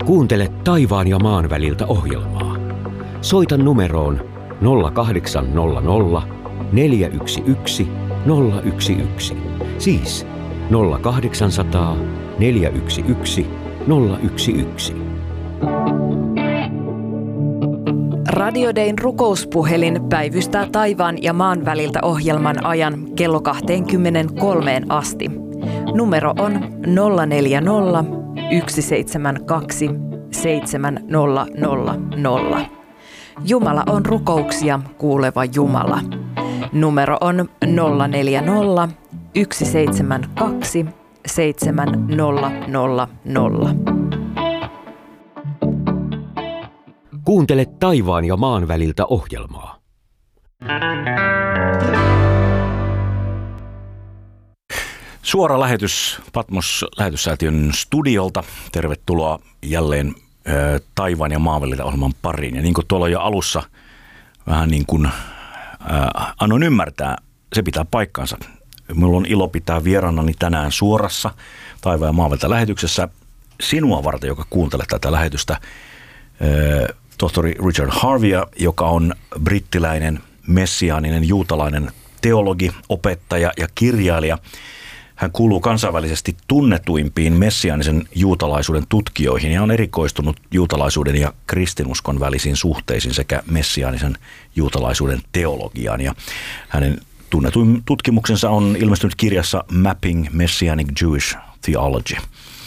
Kuuntele taivaan ja maan väliltä ohjelmaa. Soita numeroon 0800 411 011. Siis 0800 411 011. Radio Dayn rukouspuhelin päivystää taivaan ja maan väliltä ohjelman ajan kello 23 asti. Numero on 040 172 7000. Jumala on rukouksia kuuleva Jumala. Numero on 040 172 7000. Kuuntele taivaan ja maan väliltä ohjelmaa. Suora lähetys Patmos-lähetyssäätiön studiolta. Tervetuloa jälleen taivaan ja maan väliltä ohjelman pariin. Ja niin kuin tuolla jo alussa vähän niin kuin annoin ymmärtää, se pitää paikkansa. Minulla on ilo pitää vieraanani tänään suorassa taivaan ja maan väliltä lähetyksessä sinua varten, joka kuuntelee tätä lähetystä, tohtori Richard Harvia, joka on brittiläinen, messiaaninen, juutalainen teologi, opettaja ja kirjailija. Hän kuuluu kansainvälisesti tunnetuimpiin messiaanisen juutalaisuuden tutkijoihin ja on erikoistunut juutalaisuuden ja kristinuskon välisiin suhteisiin sekä messiaanisen juutalaisuuden teologiaan. Ja hänen tunnetuin tutkimuksensa on ilmestynyt kirjassa Mapping Messianic Jewish Theology.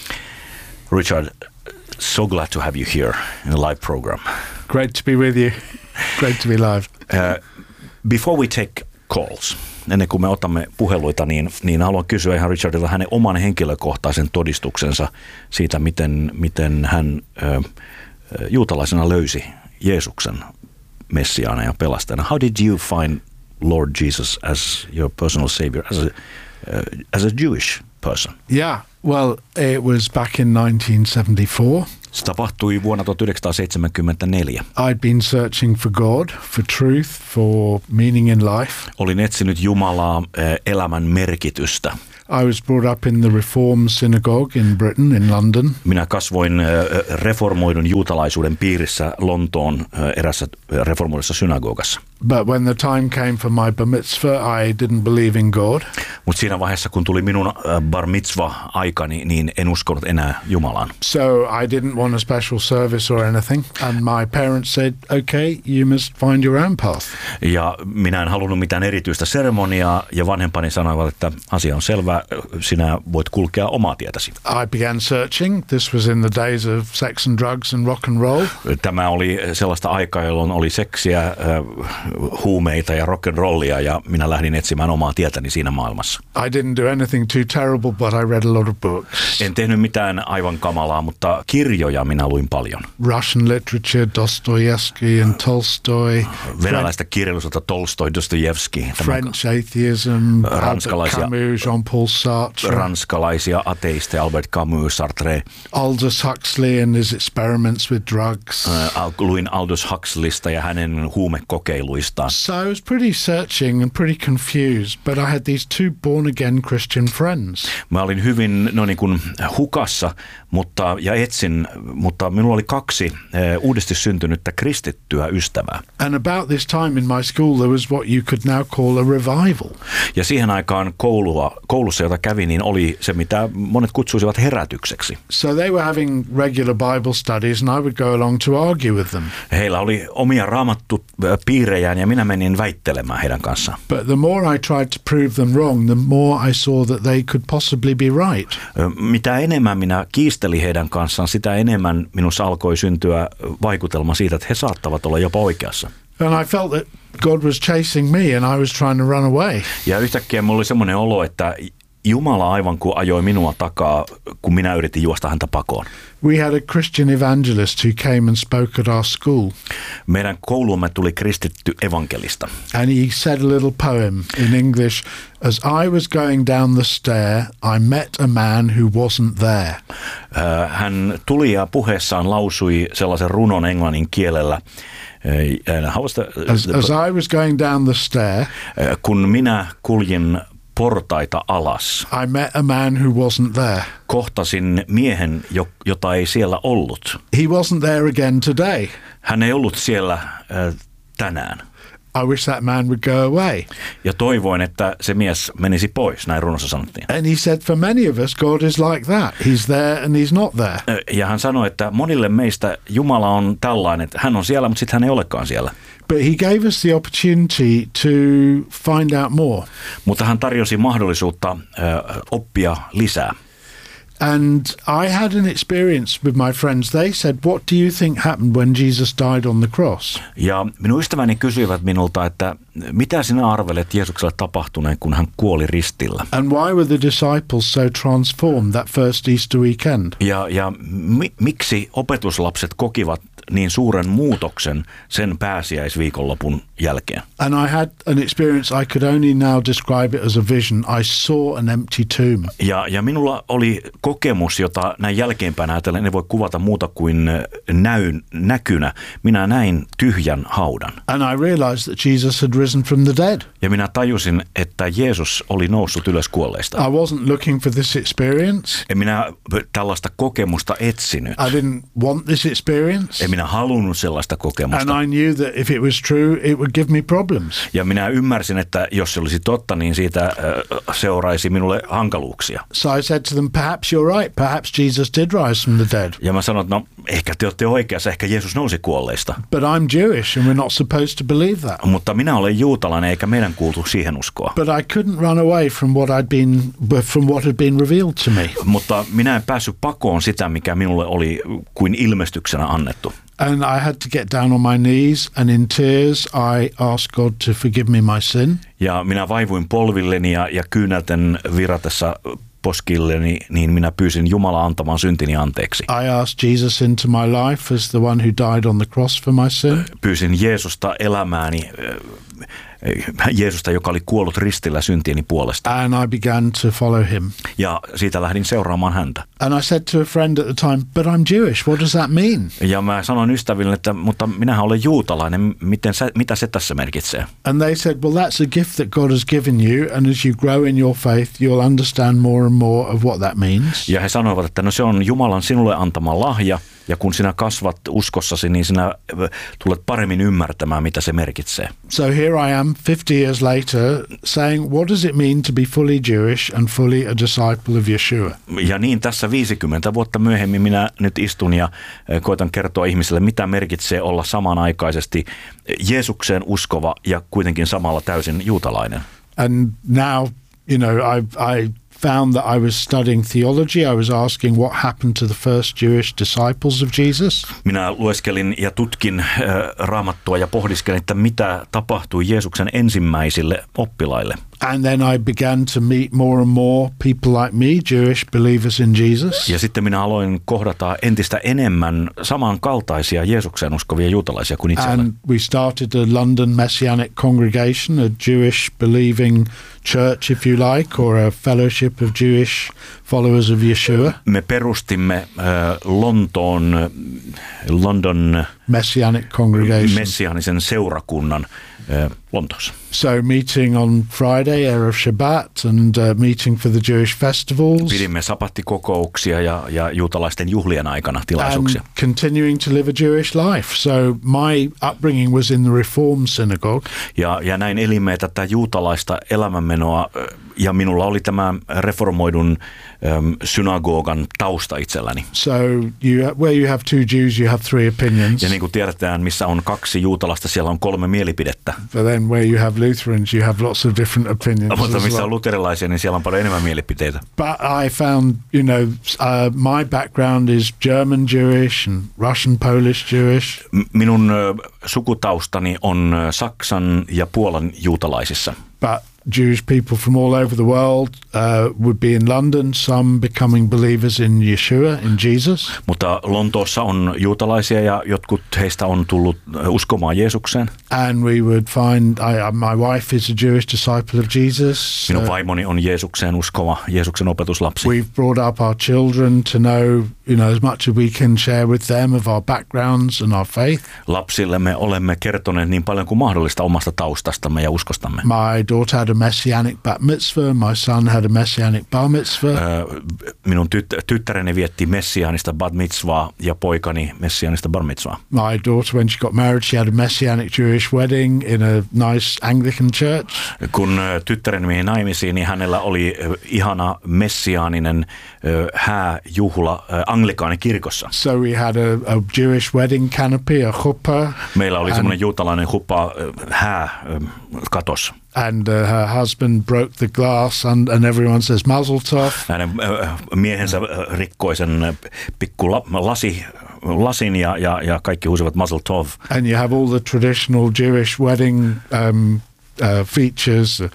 Richard, so glad to have you here in a live program. Great to be with you. Great to be live. Before we take calls, ennen kuin me otamme puheluita, niin haluan kysyä ihan Richardilta hänen oman henkilökohtaisen todistuksensa siitä, miten hän juutalaisena löysi Jeesuksen messiaana ja pelastajana. How did you find Lord Jesus as your personal savior, as a Jewish person? Yeah, well, it was back in 1974. Se tapahtui vuonna 1974. I'd been searching for God, for truth, for meaning in life. Olin etsinyt Jumalaa, elämän merkitystä. I was brought up in the Reformed synagogue in Britain, in London. Minä kasvoin reformoidun juutalaisuuden piirissä Lontoon erässä reformoidussa synagogassa. But when the time came for my bar mitzvah, I didn't believe in God. Mutta siinä vaiheessa, kun tuli minun bar mitzvah-aikani, niin en uskonut enää Jumalaan. So I didn't want a special service or anything. And my parents said, okay, you must find your own path. Ja minä en halunnut mitään erityistä seremoniaa, ja vanhempani sanoivat, että asia on selvä, sinä voit kulkea omaa tietäsi. I began searching. This was in the days of sex and drugs and rock and roll. Tämä oli sellaista aikaa, jolloin oli seksiä, huumeita ja rock and rollia, ja minä lähdin etsimään omaa tietäni siinä maailmassa. I didn't do anything too terrible, but I read a lot of books. En tehnyt mitään aivan kamalaa, mutta kirjoja minä luin paljon. Russian literature, Dostoevsky and Tolstoy. Venäläistä kirjallisuutta, Tolstoi, Dostojevski. French atheism, ranskalaisia, Camus, Jean-Paul Sartre. Ranskalaisia ateisteja, Albert Camus, Sartre. Aldous Huxley and his experiments with drugs. Luin Aldous Huxleysta ja hänen huumekokeiluistaan. So I was pretty searching and pretty confused, but I had these two born-again Christian friends. Mä olin hyvin niin kuin hukassa ja etsin, mutta minulla oli kaksi uudesti syntynyttä kristittyä ystävää. And about this time in my school there was what you could now call a revival. Ja siihen aikaan koulussa, jota kävin, niin oli se, mitä monet kutsuisivat herätykseksi. So they were having regular Bible studies and I would go along to argue with them. Heillä oli omia raamattupiirejään ja minä menin väittelemään heidän kanssaan. But the more I tried to prove them wrong, the more I saw that they could possibly be right. Mitä enemmän minä kiistelin heidän kanssaan, sitä enemmän minussa alkoi syntyä vaikutelma siitä, että he saattavat olla jopa oikeassa. And I felt that God was chasing me and I was trying to run away. Ja yhtäkkiä minulla oli semmoinen olo, että Jumala aivan kuin ajoi minua takaa, kun minä yritin juosta häntä pakoon. We had a Christian evangelist who came and spoke at our school. Meidän kouluumme tuli kristitty evankelista. And he said a little poem in English. As I was going down the stair, I met a man who wasn't there. Hän tuli ja puheessaan lausui sellaisen runon englannin kielellä. As I was going down the stair, kun minä kuljin portaita alas. I met a man who wasn't there. Kohtasin miehen, jota ei siellä ollut. He wasn't there again today. Hän ei ollut siellä tänään. I wish that man would go away. Ja toivoin, että se mies menisi pois, näin runossa sanottiin. And he said, for many of us, God is like that. He's there and he's not there. Ja hän sanoi, että monille meistä Jumala on tällainen, että hän on siellä, mutta sitten hän ei olekaan siellä. But he gave us the opportunity to find out more. Mutta hän tarjosi mahdollisuutta oppia lisää. And I had an experience with my friends. They said, what do you think happened when Jesus died on the cross? Ja minun ystäväni kysyivät minulta, että mitä sinä arvelet Jeesukselle tapahtuneen, kun hän kuoli ristillä? And why were the disciples so transformed that first Easter weekend? Ja miksi opetuslapset kokivat niin suuren muutoksen sen pääsiäisviikonlopun jälkeen? And I had an experience I could only now describe it as a vision. I saw an empty tomb. Ja minulla oli kokemus, jota näin jälkeenpäin ajatellen en voi kuvata muuta kuin näkynä. Minä näin tyhjän haudan. And I realized that Jesus had risen from the dead. Ja minä tajusin, että Jeesus oli noussut ylös kuolleista. I wasn't looking for this experience. En minä tällaista kokemusta etsinyt. I didn't want this experience. En minä halunnut sellaista kokemusta. And I knew that if it was true, it would give me problems. Ja minä ymmärsin, että jos se olisi totta, niin siitä seuraisi minulle hankaluuksia. So I said to them, perhaps you're right. Perhaps Jesus did rise from the dead. Ja mä sanoin, että no ehkä te olette oikeassa, ehkä Jeesus nousi kuolleista. But I'm Jewish and we're not supposed to believe that. Mutta minä olen juutalainen eikä meidän kuultu siihen uskoa. But I couldn't run away from what had been revealed to me. Mutta minä en päässyt pakoon sitä, mikä minulle oli kuin ilmestyksenä annettu. And I had to get down on my knees and in tears I asked God to forgive me my sin. Ja minä vaivuin polvilleni ja kyynelten viratessa poskilleni, niin minä pyysin Jumalaa antamaan syntini anteeksi. I asked Jesus into my life as the one who died on the cross for my sin. Pyysin Jeesusta elämääni, Jeesusta, joka oli kuollut ristillä syntieni puolesta. And I began to follow him. Ja siitä lähdin seuraamaan häntä. And I said to a friend at the time, but I'm Jewish, what does that mean? Ja mä sanoin ystäville, että mutta minähän olen juutalainen, mitä se tässä merkitsee? And they said, well, that's a gift that God has given you, and as you grow in your faith, you'll understand more and more of what that means. Ja he sanoivat, että no se on Jumalan sinulle antama lahja, ja kun sinä kasvat uskossasi, niin sinä tulet paremmin ymmärtämään, mitä se merkitsee. So here I am 50 years later saying, what does it mean to be fully Jewish and fully a disciple of Yeshua? Ja niin tässä 50 vuotta myöhemmin minä nyt istun ja koitan kertoa ihmisille, mitä merkitsee olla samanaikaisesti Jeesukseen uskova ja kuitenkin samalla täysin juutalainen. And now, you know, I found that I was studying theology. I was asking what happened to the first Jewish disciples of Jesus. Minä lueskelin ja tutkin Raamattua ja pohdiskelin, että mitä tapahtui Jeesuksen ensimmäisille oppilaille. And then I began to meet more and more people like me, Jewish believers in Jesus. Ja sitten minä aloin kohdata entistä enemmän samankaltaisia Jeesukseen uskovia juutalaisia kuin itse olen. And we started a London Messianic congregation, a Jewish believing church, if you like, or a fellowship of Jewish followers of Yeshua. Me perustimme London Messianic congregation. messiaanisen seurakunnan Lontoossa. So meeting on Friday, Erev Shabbat, and meeting for the Jewish festivals. Pidimme sabattikokouksia ja juutalaisten juhlien aikana tilaisuuksia. And continuing to live a Jewish life. So my upbringing was in the Reform synagogue. Ja näin elimme tätä juutalaista elämänmenoa, ja minulla oli tämä reformoidun synagogan tausta itselläni. So where you have two Jews, you have three opinions. Ja niin kuin tiedetään, missä on kaksi juutalaista, siellä on 3 mielipidettä. But then where you have Lutherans, you have lots of different opinions. Mutta as missä well. on luterilaisia, niin siellä on paljon enemmän mielipiteitä. But I found, you know, my background is German Jewish and Russian Polish Jewish. Minun sukutaustani on Saksan ja Puolan juutalaisissa. But Jewish people from all over the world would be in London, some becoming believers in Yeshua, in Jesus. Mutta Lontoossa on juutalaisia ja jotkut heistä on tullut uskomaan Jeesukseen. And we would find, my wife is a Jewish disciple of Jesus. Minun vaimoni on Jeesukseen uskova, Jeesuksen opetuslapsi. We've brought up our children to know, as much as we can share with them of our backgrounds and our faith. Lapsille me olemme kertoneet niin paljon kuin mahdollista omasta taustastamme ja uskostamme. My daughter had a messianic bat mitzvah. My son had a messianic bar mitzvah. Minun tyttäreni vietti messiaanista bat mitzvaa ja poikani messiaanista bar mitzvaa. My daughter, when she got married, she had a messianic Jewish wedding in a nice Anglican church. Kun tyttäreni meni naimisiin, niin hänellä oli ihana messiaaninen hääjuhla anglikaanikirkossa. So we had a Jewish wedding canopy, a chuppah. Meillä oli semmoinen juutalainen huppa hääkatos. And her husband broke the glass and everyone says mazel tov. Hänen miehensä rikkoi sen pikku lasin ja kaikki huusivat mazel tov. And you have all the traditional Jewish wedding features,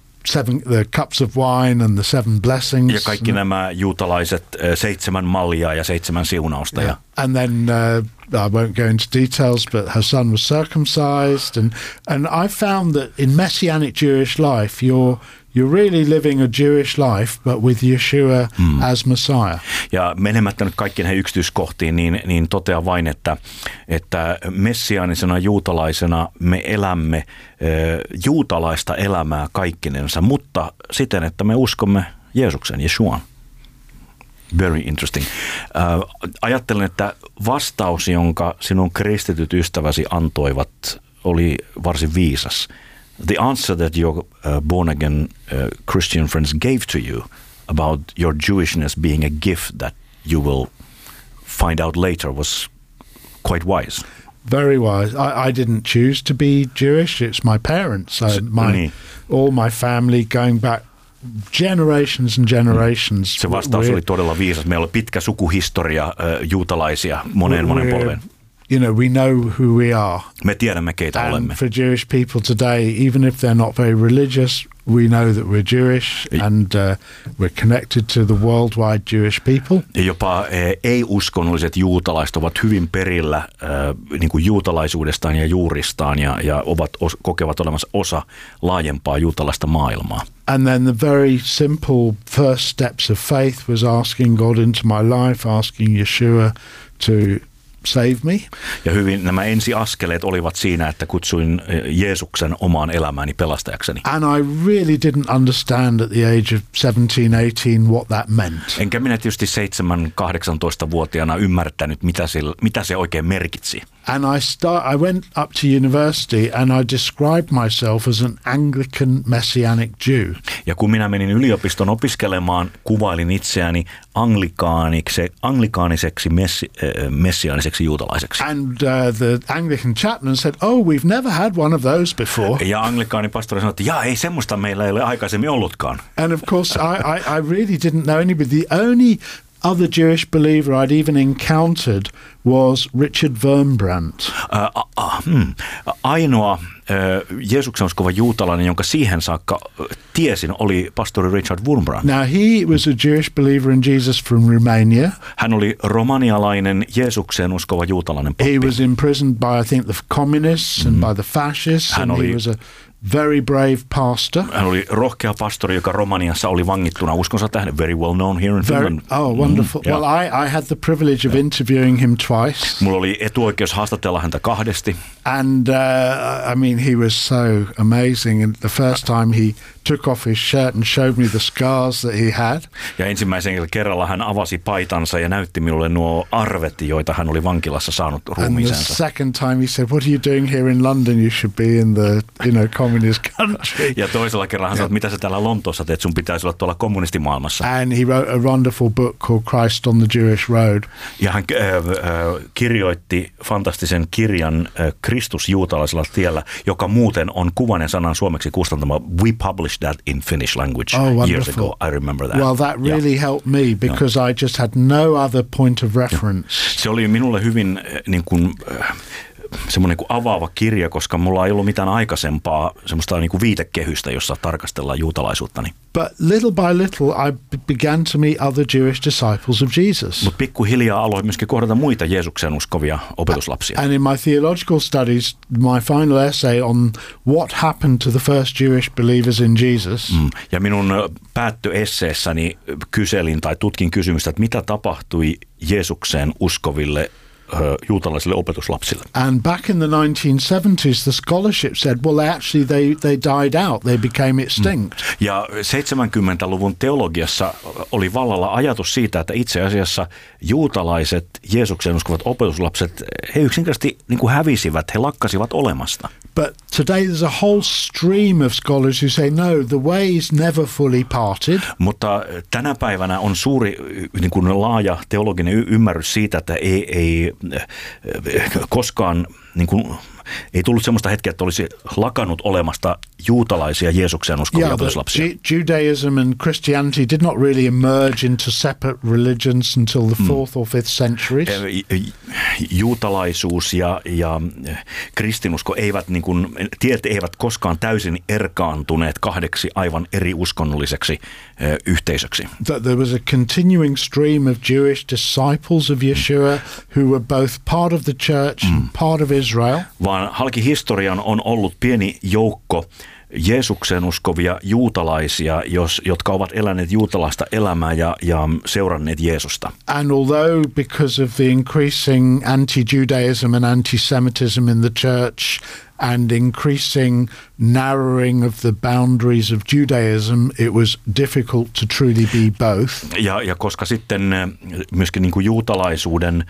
the cups of wine and the 7 blessings. Ja kaikki nämä juutalaiset 7 maljaa ja 7 siunausta. Yeah. And then I won't go into details, but her son was circumcised, and I found that in Messianic Jewish life, you're really living a Jewish life, but with Yeshua as Messiah. Ja menemättä nyt kaikkiin näihin yksityiskohtiin, niin totean vain, että messiaanisena juutalaisena me elämme juutalaista elämää kaikkinensa, mutta siten, että me uskomme Jeesuksen, Jeshuaan. Very interesting. Ajattelen, että vastaus, jonka sinun kristityt ystäväsi antoivat, oli varsin viisas. The answer that your born-again Christian friends gave to you about your Jewishness being a gift that you will find out later was quite wise. Very wise. I didn't choose to be Jewish. It's my parents. All my family going back generations and generations. Se vastaus oli todella viisas. Meillä oli pitkä sukuhistoria juutalaisia monen polven. You know, we know who we are. Me tiedämme, keitä olemme. And for Jewish people today, even if they're not very religious, we know that we're Jewish and we're connected to the worldwide Jewish people. Ja jopa ei-uskonnolliset juutalaiset ovat hyvin perillä niin kuin juutalaisuudestaan ja juuristaan ja kokevat olemassa osa laajempaa juutalaista maailmaa. And then the very simple first steps of faith was asking God into my life, asking Yeshua to save me. Ja hyvin nämä ensiaskeleet olivat siinä, että kutsuin Jeesuksen omaan elämääni pelastajakseni. And I really didn't understand at the age of 17, 18 what that meant. Enkä minä tietysti 7-18-vuotiaana ymmärtänyt, mitä se oikein merkitsi. And I went up to university and I described myself as an Anglican Messianic Jew. Ja kun minä menin yliopiston opiskelemaan, kuvailin itseäni anglikaaniseksi messiaaniseksi juutalaiseksi. And the Anglican chaplain said, "Oh, we've never had one of those before." Ja anglikaanipastori sanoi, että ei semmoista meillä ei ole aikaisemmin ollutkaan. And of course, I really didn't know anybody. The only other Jewish believer I'd even encountered was Richard Wurmbrand. Ainoa Jeesuksen uskova juutalainen, jonka siihen saakka tiesin, oli pastori Richard Wurmbrand. Now he was a Jewish believer in Jesus from Romania. Hän oli romanialainen Jeesukseen uskova juutalainen pappi. He was imprisoned by, I think, the communists and by the fascists. And he was a very brave pastor. Hän oli rohkea pastori, joka Romaniassa oli vangittuna uskonsa tähden. Very well known here in Finland. Oh, wonderful. Well, I had the privilege of interviewing him twice. Mulla oli etuoikeus haastatella häntä 2. And I mean, he was so amazing. And the first time he took off his shirt and showed me the scars that he had. Ja ensimmäisen kerralla hän avasi paitansa ja näytti minulle nuo arvet, joita hän oli vankilassa saanut ruumiisensa. And the second time he said, "What are you doing here in London? You should be in the, communist country." Ja toisella kerralla hän sanoi, että mitä sä täällä Lontoossa teet, sun pitäisi olla tuolla kommunistimaailmassa. And he wrote a wonderful book called Christ on the Jewish Road. Ja hän kirjoitti fantastisen kirjan Kristus juutalaisella tiellä, joka muuten on kuvainen sanan suomeksi kustantama. We published that in Finnish language years ago. I remember that. Well, that really helped me because I just had no other point of reference. Se oli minulle hyvin niin kuin semmoinen kuin avaava kirja, koska mulla ei ollut mitään aikaisempaa semmoista niin kuin viitekehystä, jossa tarkastellaan juutalaisuuttani. But little by little I began to meet other Jewish disciples of Jesus. Mutta pikkuhiljaa aloin myöskin kohdata muita Jeesuksen uskovia opetuslapsia. And in my theological studies, my final essay on what happened to the first Jewish believers in Jesus. Ja minun päättöesseessäni kyselin tai tutkin kysymystä, että mitä tapahtui Jeesukseen uskoville juutalaisille opetuslapsille. And back in the 1970s, the scholarship said, well, actually they died out, they became extinct. Ja 70-luvun teologiassa oli vallalla ajatus siitä, että itse asiassa juutalaiset, Jeesukseen uskovat opetuslapset, he yksinkertaisesti niin kuin hävisivät, he lakkasivat olemasta. But today there's a whole stream of scholars who say, no, the ways never fully parted. Mutta tänä päivänä on suuri niin kuin laaja teologinen ymmärrys siitä, että ei koskaan niin kuin, ei tullut sellaista hetkeä, että olisi lakannut olemasta juutalaisia Jeesukseen uskovia opetuslapsia. Judaism and Christianity did not really emerge into separate religions until the 4th or 5th centuries. Juutalaisuus ja kristinusko eivät, niin kuin, tiet eivät koskaan täysin erkaantuneet kahdeksi aivan eri uskonnolliseksi yhteisöksi. There was a continuing stream of Jewish disciples of Yeshua who were both part of the church and part of Israel. Vaan halki historian on ollut pieni joukko Jeesukseen uskovia juutalaisia, jotka ovat eläneet juutalaista elämää ja seuranneet Jeesusta. And although because of the increasing anti-Judaism and anti-Semitism in the church and increasing narrowing of the boundaries of Judaism, it was difficult to truly be both. Ja koska sitten myöskin niin kuin juutalaisuuden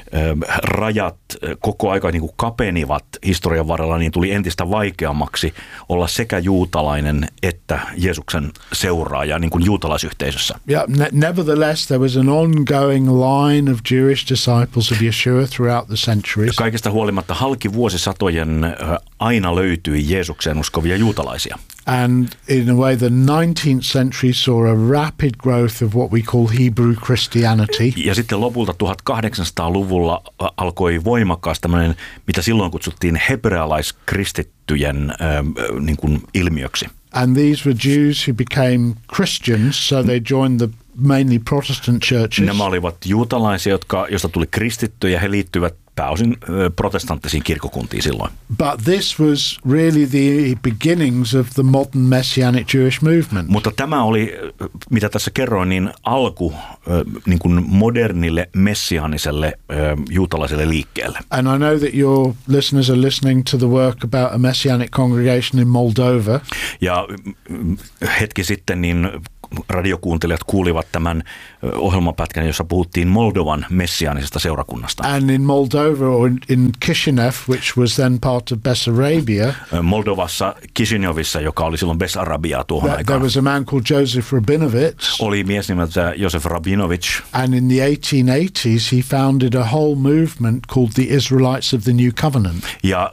rajat koko aika niin kuin kapenivat historian varrella, niin tuli entistä vaikeammaksi olla sekä juutalainen että Jeesuksen seuraaja niin kuin juutalaisyhteisössä. Yeah, nevertheless there was an ongoing line of Jewish disciples of Yeshua throughout the centuries. Kaikesta huolimatta halki vuosisatojen aina löytyi Jeesukseen uskovia juutalaisia. And in a way the 19th century saw a rapid growth of what we call Hebrew Christianity. Ja sitten lopulta 1800-luvulla alkoi voimakkaasti tämmöinen, mitä silloin kutsuttiin hebrealaiskristittyjen niin kuin ilmiöksi. And these were Jews who became Christians, so they joined the mainly Protestant churches. Nämä olivat juutalaisia, joista tuli kristittyjä, he liittyivät pääosin protestanttisiin kirkkokuntiin silloin. But this was really the beginnings of the modern Messianic Jewish movement. Mutta tämä oli, mitä tässä kerroin, niin alku niin kuin modernille messiaaniselle juutalaiselle liikkeelle. And I know that your listeners are listening to the work about a Messianic congregation in Moldova. Ja hetki sitten niin radiokuuntelijat kuulivat tämän ohjelmapätkän, jossa puhuttiin Moldovan messiaanisesta seurakunnasta. And in Moldova, or in Kishinev, which was then part of Bessarabia, Moldovassa, Kishinyovissa, joka oli silloin Bessarabiaa tuohon aikaan. There was a man called Joseph Rabinovich. Oli mies nimeltä Joseph Rabinovich. And in the 1880s he founded a whole movement called the Israelites of the New Covenant. Ja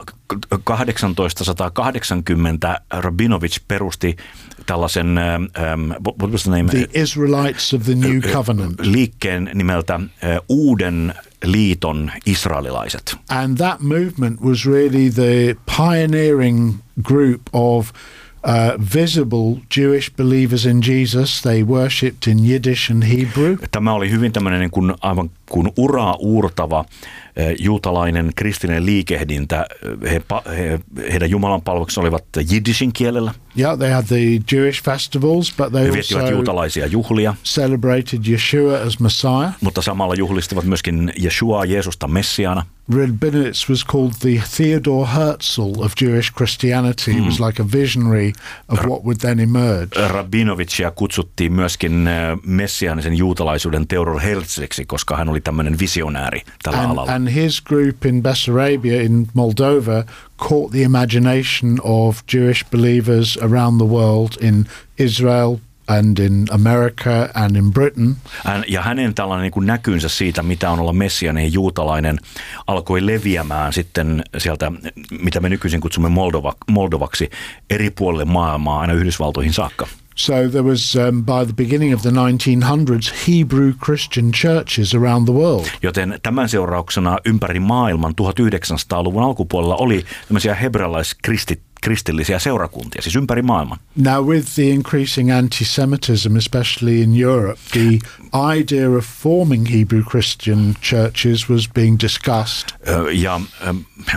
1880 Rabinovich perusti tällaisen what was the name? The Israelites of the New Covenant. Liikkeen nimeltä Uuden liiton israelilaiset. And that movement was really the pioneering group of visible Jewish believers in Jesus. They worshipped in Yiddish and Hebrew. Tämä oli hyvin tämmöinen niin kuin, aivan kuin uraa uurtava juutalainen kristillinen liikehdintä. Heidän jumalanpalveluksensa olivat jiddishin kielellä. Yeah, they had the Jewish festivals, but they viettivät juutalaisia juhlia. Celebrated Yeshua as Messiah. Mutta samalla juhlistivat myöskin Yeshuaa, Jeesusta Messiaana. Rabinovich was called the Theodor Herzl of Jewish Christianity. He was like a visionary of what would then emerge. Rabinovichia kutsuttiin myöskin messiaanisen juutalaisuuden Theodor Herzliksi, koska hän oli tämmöinen visionääri tällä alalla. And his group in Bessarabia in Moldova caught the imagination of Jewish believers around the world in Israel and in America and in Britain. Ja hänen tällainen niin kuin näkynsä siitä, mitä on olla messiaaninen juutalainen, alkoi leviämään sitten sieltä, mitä me nykyisin kutsumme Moldovaksi, eri puolille maailmaa aina Yhdysvaltoihin saakka. So there was, by the beginning of the 1900s, Hebrew Christian churches around the world. Joten tämän seurauksena ympäri maailman 1900-luvun alkupuolella oli tämmöisiä hebrealaiskristillisiä seurakuntia, siis ympäri maailman. Now with the increasing anti-Semitism, especially in Europe, the idea of forming Hebrew Christian churches was being discussed.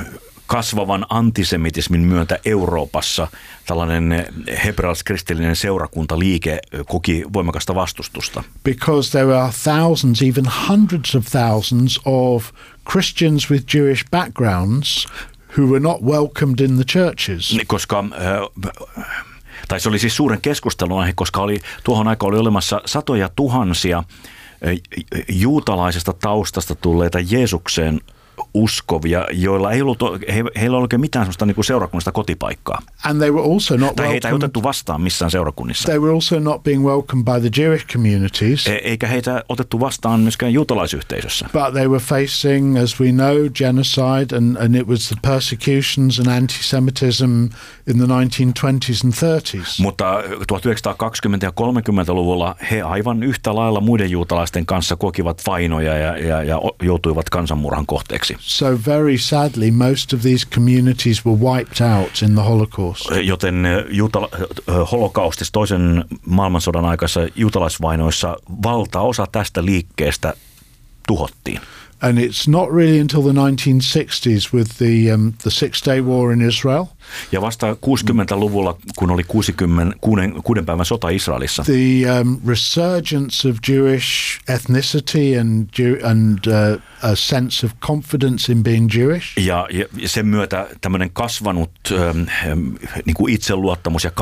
kasvavan antisemitismin myötä Euroopassa tällainen hebrealais-kristillinen seurakuntaliike koki voimakasta vastustusta. Because there are thousands, even hundreds of thousands of Christians with Jewish backgrounds who were not welcomed in the churches. Koska tai se oli siis suuren keskustelun aihe, koska tuohon aikaan oli olemassa satoja tuhansia juutalaisesta taustasta tulleita Jeesukseen uskovia, joilla ei ollut, heillä ei ollut oikein mitään sellaista niin kuin seurakunnasta kotipaikkaa. And they were also not tai heitä ei otettu vastaan missään seurakunnissa. They were also not being welcomed by the Jewish communities. Eikä heitä otettu vastaan myöskään juutalaisyhteisössä. But they were facing, as we know, genocide and it was the persecutions and anti-Semitism in the 1920s and 30s. Mutta 1920- ja 30-luvulla he aivan yhtä lailla muiden juutalaisten kanssa kokivat vainoja ja joutuivat kansanmurhan kohteeksi. So very sadly, most of these communities were wiped out in the Holocaust. Joten holokaustissa toisen maailmansodan aikaisessa juutalaisvainoissa valtaosa tästä liikkeestä tuhottiin. And it's not really until the 1960s with the Six-Day War in Israel. Ja vasta 60-luvulla, kun oli 6 päivän sota Israelissa. The resurgence of Jewish ethnicity and a sense of confidence in being Jewish. Ja sen myötä tämmöinen kasvanut niin kuin itseluottamus ja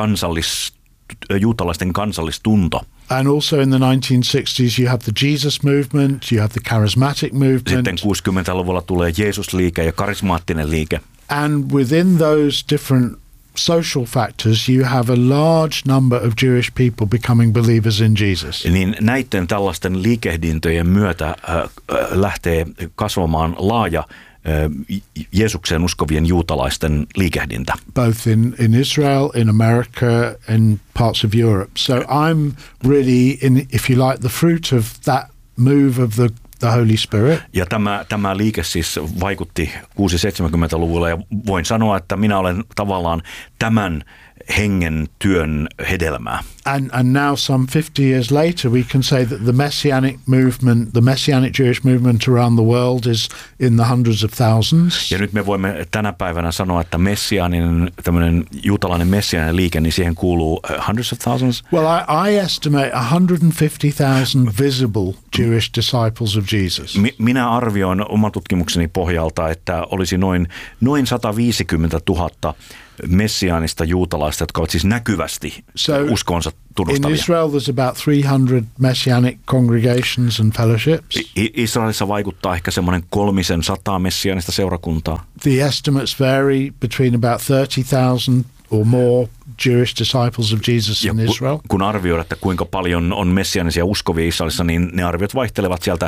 juutalaisten kansallistunto. And also in the 1960s you have the Jesus movement, you have the charismatic movement. Sitten 60-luvulla tulee Jeesusliike ja karismaattinen liike. And within those different social factors you have a large number of Jewish people becoming believers in Jesus. Niin näiden tällaisten liikehdintöjen myötä lähtee kasvamaan laaja Jeesukseen uskovien juutalaisten liikehdintä. Both in Israel, in America, and parts of Europe. So I'm really, if you like, the fruit of that move of the Holy Spirit. Ja tämä liike siis vaikutti 60-70-luvulla ja voin sanoa, että minä olen tavallaan tämän hengen työn hedelmää. And now some 50 years later we can say that the Messianic movement, the Messianic Jewish movement around the world is in the hundreds of thousands. Ja nyt me voimme tänä päivänä sanoa, että messiaaninen, tämmöinen juutalainen messiaaninen liike, niin siihen kuuluu hundreds of thousands. Well, I estimate 150,000 visible Jewish disciples of Jesus. Minä arvioin oman tutkimukseni pohjalta, että olisi noin 150 000 messiaanista juutalaista, jotka ovat siis näkyvästi uskonsa tunnustavia. In Israel there's about 300 messianic congregations and fellowships. Israelissa vaikuttaa ehkä semmoinen 300 messiaanista seurakuntaa. The estimates vary between about 30,000 or more Jewish disciples of Jesus in Israel. Kun arvioidaan, että kuinka paljon on messiaanisia uskovia Israelissa, niin ne arviot vaihtelevat sieltä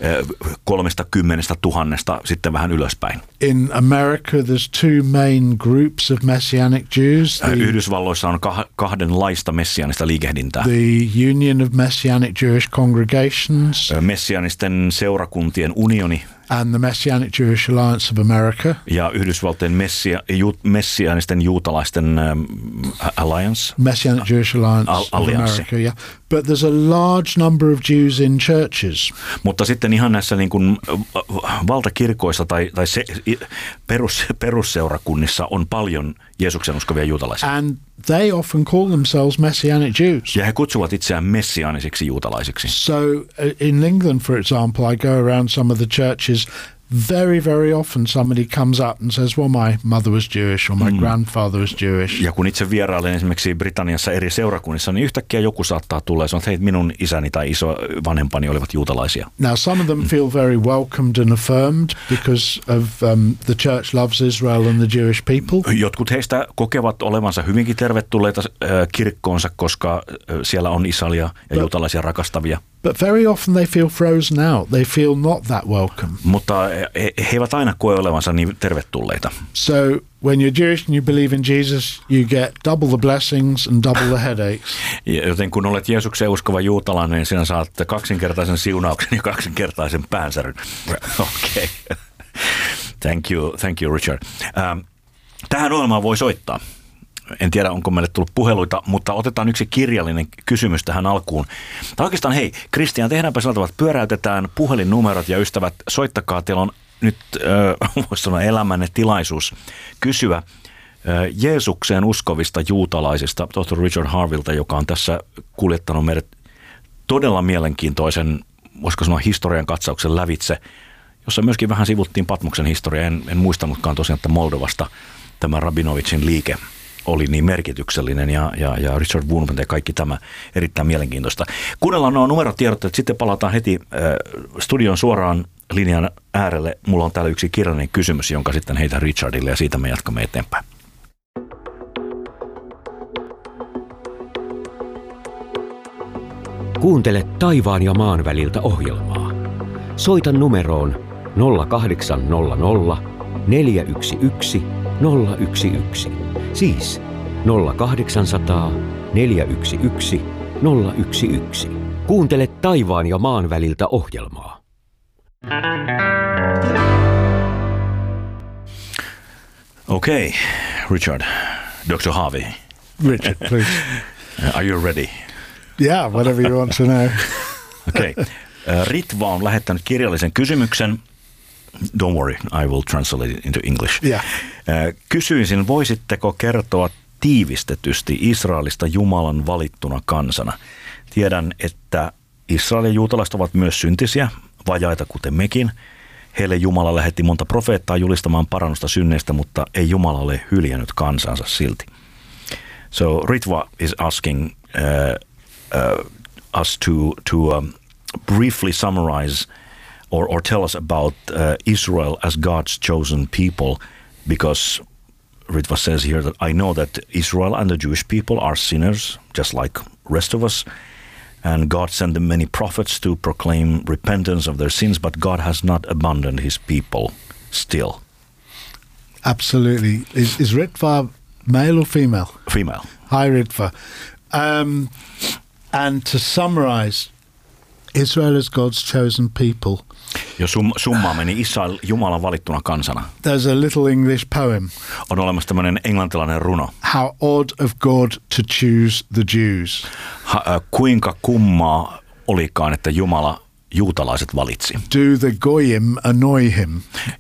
30 000 sitten vähän ylöspäin. In America there's two main groups of messianic Jews. Yhdysvalloissa on kahdenlaista messiaanista liikehdintää. The Union of Messianic Jewish Congregations. Messiaanisten seurakuntien unioni. And the Messianic Jewish Alliance of America. Ja Yhdysvaltojen messiaanisten juutalaisten alliance. Messianic Jewish Alliance of America, yeah. But there's a large number of Jews in churches. Mutta sitten ihan näissä niin kuin valtakirkoissa tai perusseurakunnissa on paljon Jeesuksen uskovia juutalaisia. And they often call themselves Messianic Jews. Ja he kutsuvat itseään messiaanisiksi juutalaisiksi. So in England, for example, I go around some of the churches. Very, very often somebody comes up and says, well, my mother was Jewish or my grandfather was Jewish. Ja kun itse vierailen esimerkiksi Britanniassa eri seurakunnissa, niin yhtäkkiä joku saattaa tulla ja sanoa, että hei, minun isäni tai isovanhempani olivat juutalaisia. Now, some of them feel very welcomed and affirmed because of the church loves Israel and the Jewish people. Jotkut heistä kokevat olevansa hyvinkin tervetulleita kirkkoonsa, koska siellä on Israelia ja juutalaisia rakastavia. But very often they feel frozen out. They feel not that welcome. Mutta he eivät aina koe olevansa niin tervetulleita. So when you're Jewish and you believe in Jesus, you get double the blessings and double the headaches. Joten kun olet Jeesukseen uskova juutalainen, niin sinä saat kaksinkertaisen siunauksen ja kaksinkertaisen päänsäryn. Okei. Thank you Richard. Tähän ohjelmaan voi soittaa. En tiedä, onko meille tullut puheluita, mutta otetaan yksi kirjallinen kysymys tähän alkuun. Tai oikeastaan, hei, Kristian, tehdäänpä sillä tavalla, että pyöräytetään puhelinnumerot ja ystävät, soittakaa. Teillä on nyt voisi sanoa elämänne tilaisuus kysyä Jeesukseen uskovista juutalaisista, tohtori Richard Harvilta, joka on tässä kuljettanut meidät todella mielenkiintoisen, voisiko sanoa historian katsauksen lävitse, jossa myöskin vähän sivuttiin Patmoksen historiaa. En muistanutkaan tosiaan, että Moldovasta tämä Rabinovicin liike oli niin merkityksellinen ja Richard Wurmbrand ja kaikki tämä erittäin mielenkiintoista. Kuunnellaan nuo numerotiedotteet, sitten palataan heti studion suoraan linjan äärelle. Mulla on täällä yksi kirjallinen kysymys, jonka sitten heitän Richardille ja siitä me jatkamme eteenpäin. Kuuntele taivaan ja maan väliltä ohjelmaa. Soita numeroon 0800 411 011. Siis 0800 411 011. Kuuntele taivaan ja maan väliltä ohjelmaa. Okay, Richard, Dr. Harvey. Richard, please. Are you ready? Yeah, whatever you want to know. Okay. Ritva on lähettänyt kirjallisen kysymyksen. Don't worry, I will translate it into English. Yeah. Kysyisin, voisitteko kertoa tiivistetysti Israelista Jumalan valittuna kansana? Tiedän, että Israelin juutalaiset ovat myös syntisiä, vajaita kuten mekin. Heille Jumala lähetti monta profeettaa julistamaan parannusta synneistä, mutta ei Jumala ole hyljännyt kansansa silti. So Ritva is asking us to briefly summarize or tell us about Israel as God's chosen people, because Ritva says here that I know that Israel and the Jewish people are sinners, just like rest of us, and God sent them many prophets to proclaim repentance of their sins, but God has not abandoned his people still. Absolutely. Is Ritva male or female? Female. Hi, Ritva. And to summarize, Israel is God's chosen people. Jo summaamme, niin Israel Jumalan valittuna kansana. There's a little English poem. On olemassa tämmöinen englantilainen runo. How odd of God to choose the Jews. Kuinka kummaa olikaan, että Jumala juutalaiset valitsi. Do the goyim annoy him?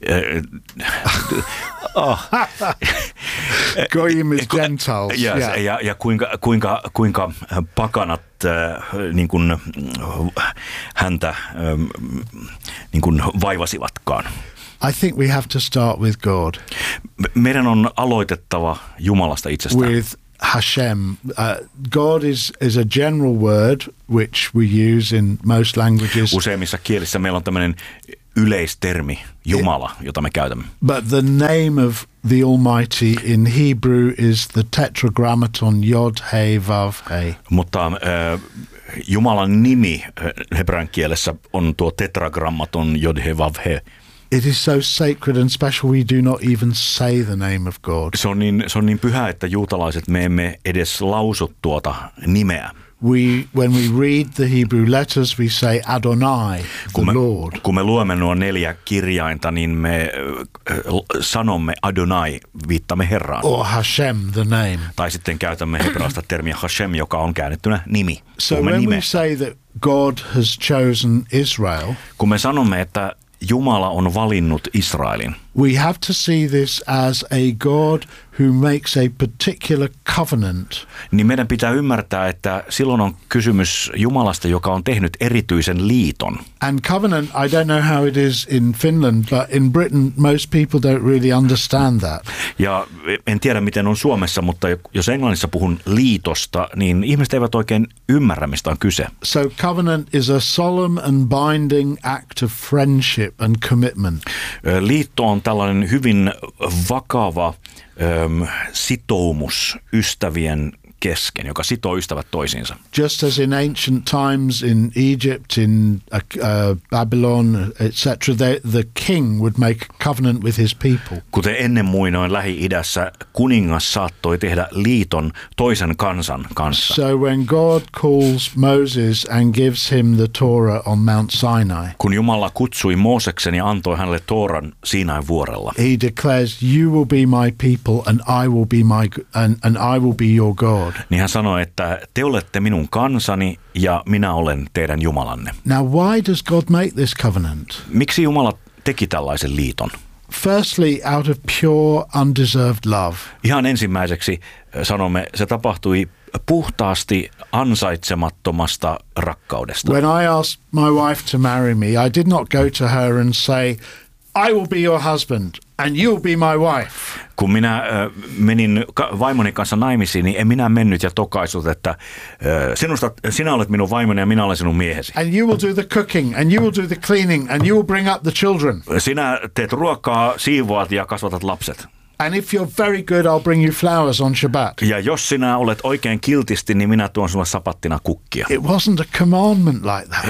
Goyim is Gentiles. Yes, yeah. Ja kuinka pakanat niin kuin häntä niin kuin vaivasivatkaan. I think we have to start with God. Meidän on aloitettava Jumalasta itsestään. With Hashem. God is a general word which we use in most languages. Useimmissa kielissä meillä on tämmöinen yleistermi Jumala, jota me käytämme. But the name of the Almighty in Hebrew is the tetragrammaton Yod He Vav He. Mutta Jumalan nimi hebrean kielessä on tuo tetragrammaton Yod He Vav He. It is so sacred and special we do not even say the name of God. Se on niin pyhä, että juutalaiset me emme edes lausu tuota nimeä. When we read the Hebrew letters, we say Adonai, the Lord. Kun me luemme nuo 4 kirjainta, niin me sanomme Adonai, viittamme Herraan. Or Hashem, the name. Tai sitten käytämme hebrealaista termiä Hashem, joka on käännettynä nimi. So when we say that God has chosen Israel, kun me sanomme, että Jumala on valinnut Israelin, we have to see this as a God who makes a particular covenant. Niin meidän pitää ymmärtää, että silloin on kysymys Jumalasta, joka on tehnyt erityisen liiton. And covenant, I don't know how it is in Finland, but in Britain most people don't really understand that. Ja en tiedä miten on Suomessa, mutta jos Englannissa puhun liitosta, niin ihmiset eivät oikein ymmärrä, mistä on kyse. So covenant is a solemn and binding act of friendship and commitment. Liitto on tällainen hyvin vakava sitoumus ystävien kesken, joka sitoo ystävät toisiinsa. Just as in ancient times in Egypt, in Babylon, etc., the king would make a covenant with his people. Kuten ennen muinoin Lähi-idässä kuningas saattoi tehdä liiton toisen kansan kanssa. So when God calls Moses and gives him the Torah on Mount Sinai, kun Jumala kutsui Mooseksen ja antoi hänelle Tooran Siinain vuorella, he declares, "You will be my people, and I will be and I will be your God." Niin hän sanoi, että te olette minun kansani ja minä olen teidän Jumalanne. Now why does God make this covenant? Miksi Jumala teki tällaisen liiton? Firstly, out of pure, undeserved love. Ihan ensimmäiseksi sanomme, se tapahtui puhtaasti ansaitsemattomasta rakkaudesta. When I asked my wife to marry me, I did not go to her and say, I will be your husband and you'll be my wife. Kun minä menin vaimoni kanssa naimisiin, niin en minä mennyt ja tokaisut, että sinä olet minun vaimoni ja minä olen sinun miehesi. And you will do the cooking and you will do the cleaning and you will bring up the children. Sinä teet ruokaa, siivoat ja kasvatat lapset. And if you're very good, I'll bring you flowers on Shabbat. Ja jos sinä olet oikein kiltisti, niin minä tuon sinulle sapattina kukkia. It wasn't a commandment like that.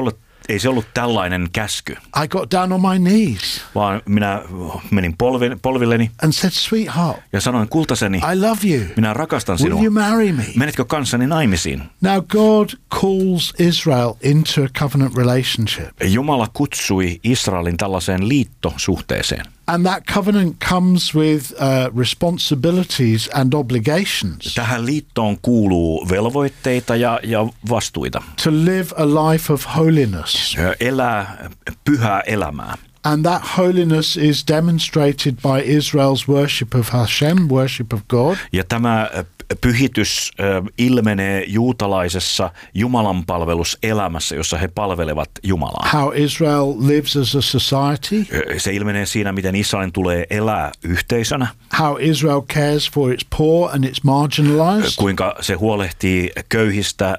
Ei se ollut tällainen käsky. I got down on my knees Vaan minä menin polvilleni and said, sweetheart, ja sanoin, kultaseni, I love you. minä rakastan Will you sinua. marry me? Menetkö kanssani naimisiin? Now God calls Israel into a covenant relationship. Jumala kutsui Israelin tällaiseen liittosuhteeseen. And that covenant comes with responsibilities and obligations Tähän liittoon kuuluu velvoitteita ja vastuita. to live a life of holiness. Elää pyhää elämää. And that holiness is demonstrated by Israel's worship of Hashem, worship of God. Ja tämä pyhitys ilmenee juutalaisessa jumalanpalveluselämässä, jossa he palvelevat Jumalaa. How Israel lives as a society. Se ilmenee siinä, miten Israelin tulee elää yhteisönä. How Israel cares for its poor and its marginalized. Kuinka se huolehtii köyhistä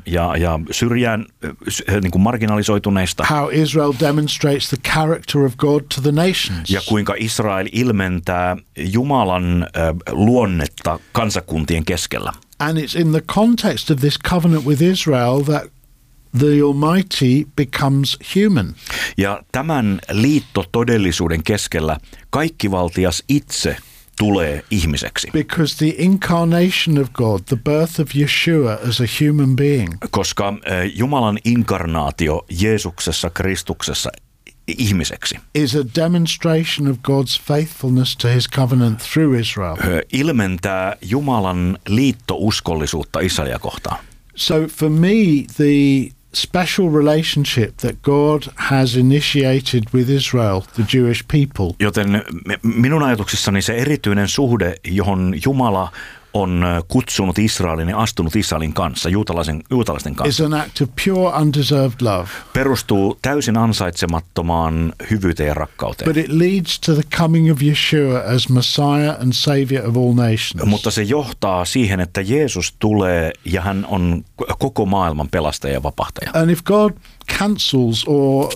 ja syrjään niin kuin marginalisoituneista. How Israel demonstrates the character of God to the nations. Ja kuinka Israel ilmentää Jumalan luonnetta kansakuntien keskellä. And it's in the context of this covenant with Israel that the Almighty becomes human. Ja tämän liittotodellisuuden keskellä kaikkivaltias itse tulee ihmiseksi. Because the incarnation of God, the birth of Yeshua as a human being, Koska Jumalan inkarnaatio Jeesuksessa, Kristuksessa ihmiseksi is a demonstration of God's faithfulness to his covenant through Israel. ilmentää Jumalan liittouskollisuutta Israelia kohtaan. So for me, the special relationship that God has initiated with Israel, the Jewish people, Joten minun ajatuksissani se erityinen suhde, johon Jumala on kutsunut Israelin ja astunut Israelin kanssa, juutalaisten is kanssa, an act of pure, undeserved love. perustuu täysin ansaitsemattomaan hyvyyteen ja rakkauteen. But it leads to the coming of Yeshua as Messiah and Savior of all nations. Mutta se johtaa siihen, että Jeesus tulee ja hän on koko maailman pelastaja ja vapahtaja. And if God cancels or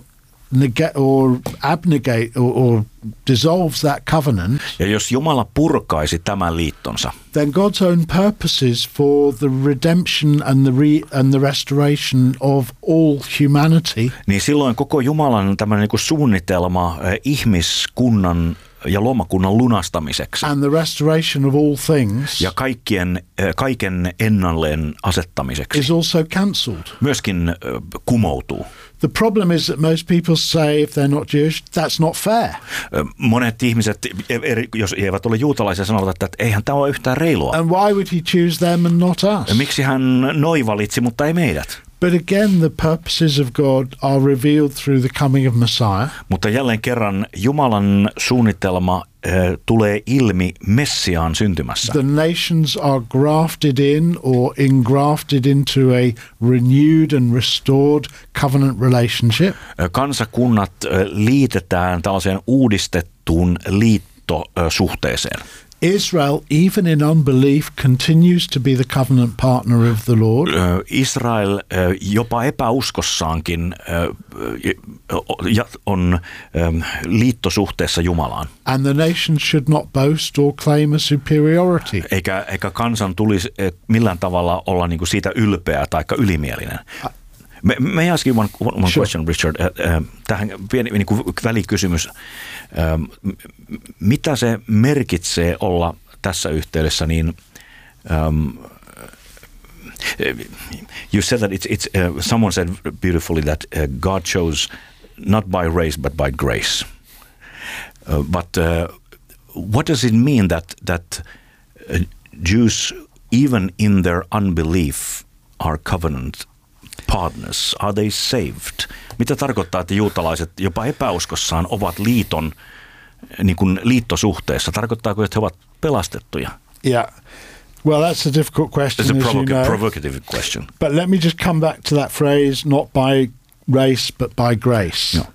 abnegate or dissolves that covenant, Ja jos Jumala purkaisi tämän liittonsa, then God's own purposes for the redemption and the restoration of all humanity niin silloin koko Jumalan tämmöinen niin kuin suunnitelma ihmiskunnan ja luomakunnan lunastamiseksi and the restoration of all things ja kaiken ennalleen asettamiseksi is also cancelled. myöskin kumoutuu. The problem is that most people say if they're not Jewish, that's not fair. Monet ihmiset, jos eivät ole juutalaisia, sanovat, että eihän tämä ole yhtään reilua. And why would he choose them and not us? Miksi hän valitsi, mutta ei meidät? But again, the purposes of God are revealed through the coming of Messiah. Mutta jälleen kerran Jumalan suunnitelma tulee ilmi Messiaan syntymässä. The nations are grafted in or engrafted into a renewed and restored covenant relationship. Kansakunnat liitetään tällaiseen uudistettuun liittosuhteeseen. Israel, even in unbelief, continues to be the covenant partner of the Lord. Israel jopa epäuskossaankin on liittosuhteessa Jumalaan. And the nations should not boast or claim a superiority. Eikä kansan tulisi millään tavalla olla niin kuin siitä ylpeä tai ylimielinen. May I ask you one question, Richard? Tähän pieni niin kuin välikysymys. Mitä se merkitsee olla tässä yhteydessä, niin you said that someone said beautifully that God chose not by race but by grace. But what does it mean that Jews, even in their unbelief, are covenant partners? Are they saved? Mitä tarkoittaa, että juutalaiset jopa epäuskossaan ovat niin kuin liittosuhteessa? Tarkoittaako, että he ovat pelastettuja? Yeah. Well, that's a difficult question, It's a as you know. provocative question. But let me just come back to that phrase, not by race, but by grace. No.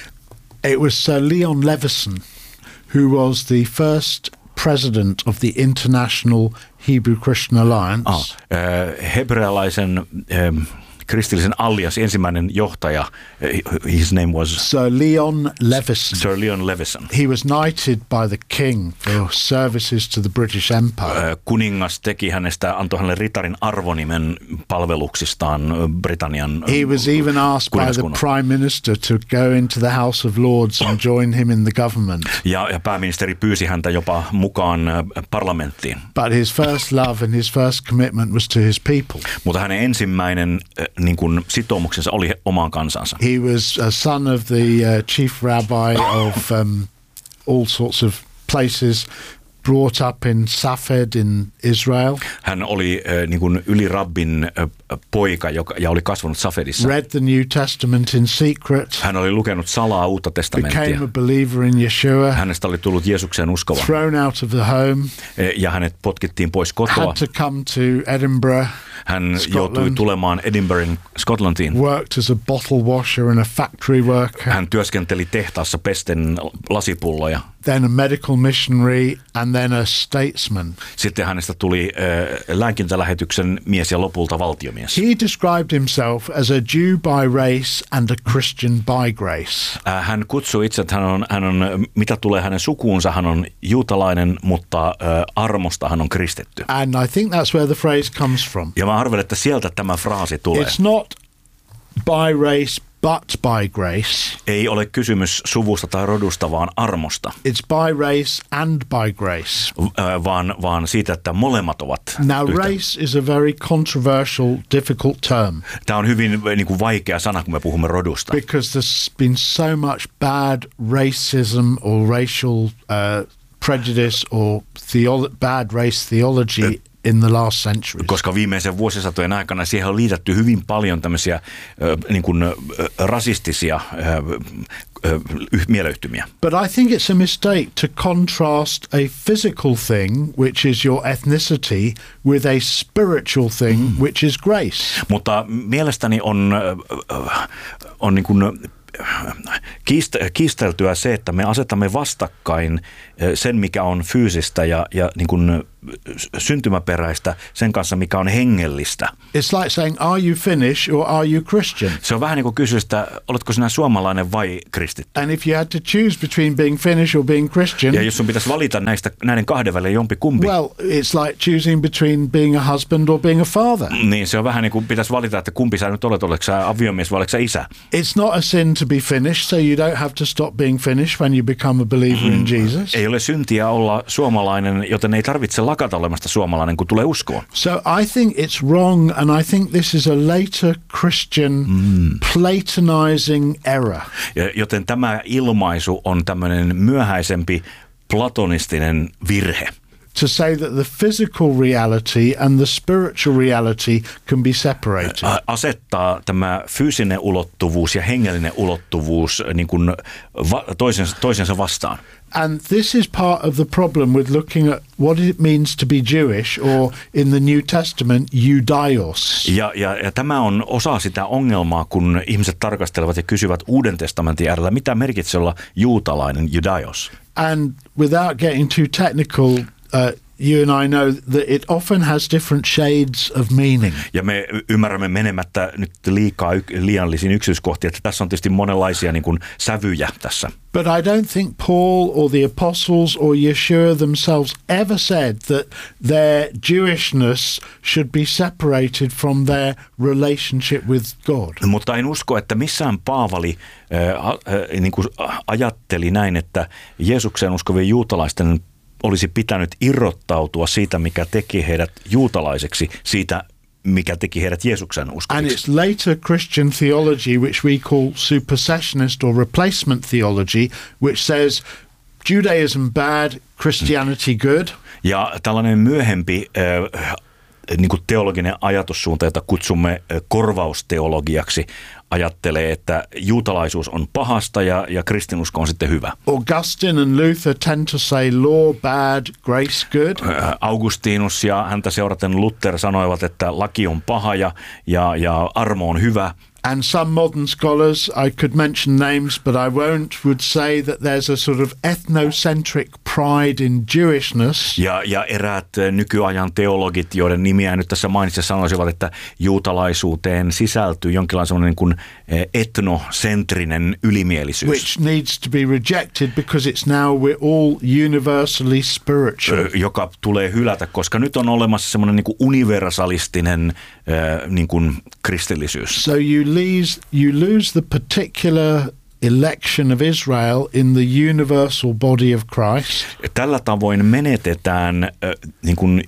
It was Sir Leon Leveson who was the first president of the International Hebrew Christian Alliance. Hebrealaisen kristillisen allianssin ensimmäinen johtaja, his name was Sir Leon Leveson. Sir Leon Leveson. He was knighted by the king for services to the British Empire. Kuningas teki hänestä, antoi hänelle ritarin arvonimen palveluksistaan Britannian He was even asked by the Prime Minister to go into the House of Lords and join him in the government. Ja pääministeri pyysi häntä jopa mukaan parlamenttiin. But his first love and his first commitment was to his people. Mutta hänen ensimmäinen niin kuin sitoumuksensa oli omaan kansansa. He was a son of the chief rabbi of all sorts of places, brought up in Safed in Israel. Hän oli niin kuin ylirabbin poika, ja oli kasvanut Safedissa. Read the New Testament in secret. Hän oli lukenut salaa Uutta testamenttia. Became a believer in Yeshua. Hänestä oli tullut Jeesukseen uskova. Thrown out of the home. Ja hänet potkittiin pois kotoa. Had to come to Edinburgh. Hän joutui tulemaan Edinburghin, Skotlantiin. Worked as a bottle washer and a factory worker. Hän työskenteli tehtaassa pesten lasipulloja. Then a medical missionary and then a statesman. Sitten hänestä tuli lääkintälähetyksen mies ja lopulta valtiomies. He described himself as a Jew by race and a Christian by grace. Hän kutsui itse, että hän on, mitä tulee hänen sukuunsa, hän on juutalainen, mutta armosta hän on kristitty. And I think that's where the phrase comes from. Ja mä arvelen, että sieltä tämä fraasi tulee. It's not by race but by grace. Ei ole kysymys suvusta tai rodusta, vaan armosta. It's by race and by grace. Vaan siitä, että molemmat ovat Now yhtä. race is a very controversial, difficult term. Tämä on hyvin niin kuin vaikea sana, kun me puhumme rodusta. Because there's been so much bad racism or racial prejudice or bad race theology in the last century. Koska viimeisen vuosisatojen aikana siihen on liitetty hyvin paljon tämmöisiä niin kuin rasistisia mieleyhtymiä. But I think it's a mistake to contrast a physical thing, which is your ethnicity, with a spiritual thing, which is grace. Mutta mielestäni on niin kuin kiisteltyä se, että me asetamme vastakkain sen, mikä on fyysistä ja niin kuin syntymäperäistä sen kanssa, mikä on hengellistä. It's like saying, are you Finnish or are you Christian? Se on vähän niin kuin kysyä sitä, oletko sinä suomalainen vai kristitty? And if you had to choose between being Finnish or being Christian, ja jos sun pitäisi valita näiden kahden välillä jompikumpi, well, it's like choosing between being a husband or being a father. Niin se on vähän niin kuin pitäisi valita, että kumpi sä nyt olet, oletko sä aviomies vai oletko sä isä? It's not a sin to be Finnish, so you don't have to stop being Finnish when you become a believer in Jesus. Ei ole syntiä olla suomalainen, joten ei tarvitse lakata olemasta suomalainen, kun tulee uskoon. So I think it's wrong, and I think this is a later Christian Platonizing error. Joten tämä ilmaisu on tämmöinen myöhäisempi platonistinen virhe. To say that the physical reality and the spiritual reality can be separated. Asettaa tämä fyysinen ulottuvuus ja hengellinen ulottuvuus niin kuin toisensa vastaan. And this is part of the problem with looking at what it means to be Jewish, or in the New Testament, Judaios. Ja tämä on osa sitä ongelmaa, kun ihmiset tarkastelevat ja kysyvät Uuden testamentin äärellä, mitä merkitsee olla juutalainen, Judaios. And without getting too technical, you and I know that it often has different shades of meaning. Ja me ymmärrämme menemättä nyt liiallisiin yksityiskohtiin, että tässä on tietysti monenlaisia niin kuin sävyjä tässä. But I don't think Paul or the apostles or Yeshua themselves ever said that their Jewishness should be separated from their relationship with God. Mutta en usko, että missään Paavali niin kuin ajatteli näin, että Jeesukseen uskovien juutalaisten olisi pitänyt irrottautua siitä, mikä teki heidät juutalaiseksi, siitä, mikä teki heidät Jeesuksen uskoviksi. And it's later Christian theology, which we call supersessionist or replacement theology, which says Judaism bad, Christianity good. Ja tällainen myöhempi niin kuin teologinen ajatussuunta, jota kutsumme korvausteologiaksi, ajattelee, että juutalaisuus on pahasta ja kristinusko on sitten hyvä. Augustine and Luther tend to say law bad, grace good. Augustinus ja häntä seuraten Luther sanoivat, että laki on paha ja armo on hyvä. And some modern scholars, I could mention names, but I won't, would say that there's a sort of ethnocentric pride in Jewishness. Ja eräät nykyajan teologit, joiden nimiä nyt tässä mainitsen, sanoisivat, että juutalaisuuteen sisältyy jonkinlainen sellainen niin kuin etnocentrinen ylimielisyys. Which needs to be rejected because it's now we're all universally spiritual. Joka tulee hylätä, koska nyt on olemassa semmoinen niin kuin universalistinen niin kuin kristillisyys. So you lose the particular election of Israel in the universal body of Christ. Tällä tavoin menetetään niin kuin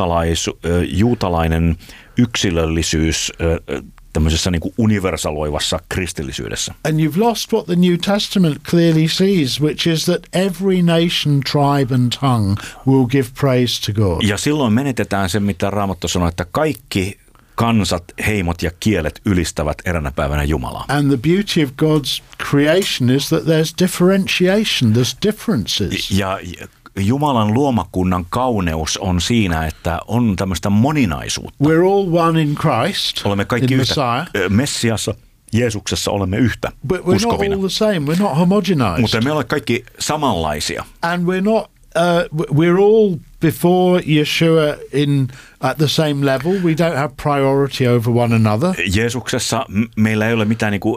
juutalainen yksilöllisyys tämmöisessä niin kuin universaloivassa kristillisyydessä. And you've lost what the New Testament clearly sees, which is that every nation, tribe and tongue will give praise to God. Ja silloin menetetään se, mitä Raamattu sanoo, että kaikki kansat, heimot ja kielet ylistävät eräänä päivänä Jumalaa. And the beauty of God's creation is that there's differentiation, there's differences. Ja Jumalan luomakunnan kauneus on siinä, että on tämmöistä moninaisuutta. We're all one in Christ, olemme kaikki in yhtä. Messiah. Messiassa, Jeesuksessa olemme yhtä But we're uskovina. not all the same, we're not homogenized. Mutta me olemme kaikki samanlaisia. And we're all before Yeshua at the same level. We don't have priority over one another. Jeesuksessa meillä ei ole mitään niin kuin,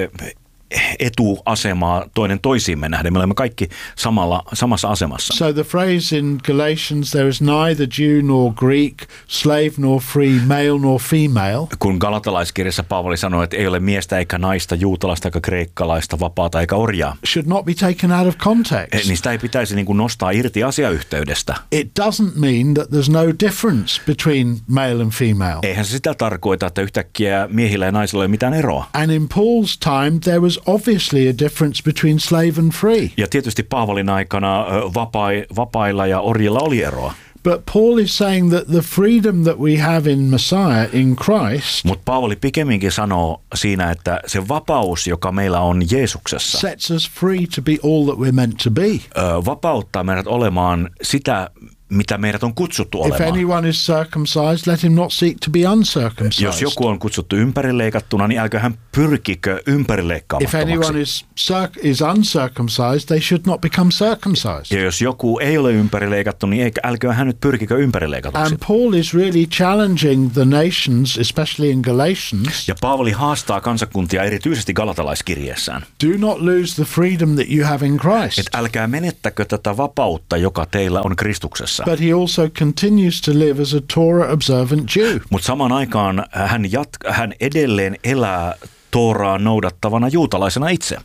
etuasemaa toinen toisiimme nähden. Me olemme kaikki samassa asemassa. So the phrase in Galatians, there is neither Jew nor Greek, slave nor free, male nor female. Kun galatalaiskirjassa Paavali sanoi, että ei ole miestä eikä naista, juutalaista eikä kreikkalaista, vapaata eikä orjaa. Should not be taken out of context. Niin sitä ei pitäisi niin kuin nostaa irti asiayhteydestä. It doesn't mean that there's no difference between male and female. Eihän se sitä tarkoita, että yhtäkkiä miehillä ja naisilla ei ole mitään eroa. And in Paul's time there was obviously a difference between slave and free. Ja tietysti Paavalin aikana vapailla ja orjilla oli eroa. But Paul is saying that the freedom that we have in Messiah, in Christ, Mutta Paavali pikemminkin sanoo siinä, että se vapaus, joka meillä on Jeesuksessa, sets us free to be all that we're meant to be. Vapauttaa meidät olemaan sitä, mitä meidät on kutsuttu If olemaan. anyone is circumcised, let him not seek to be uncircumcised. Jos joku on kutsuttu ympärileikattuna, niin älkää hän pyrkikö If ympärileikkaamattomaksi. anyone is uncircumcised, they should not become circumcised. Ja jos joku ei ole ympärileikattu, niin älkää hän nyt pyrkikö ympärileikatuksi. And Paul is really challenging the nations, especially in Galatians. Ja Paavali haastaa kansakuntia erityisesti galatalaiskirjeessään. Do not lose the freedom that you have in Christ. Että älkää menettäkö tätä vapautta, joka teillä on Kristuksessa. But he also continues to live as a Torah observant Jew. Mutta samaan aikaan hän edelleen elää Tooraa noudattavana juutalaisena itse.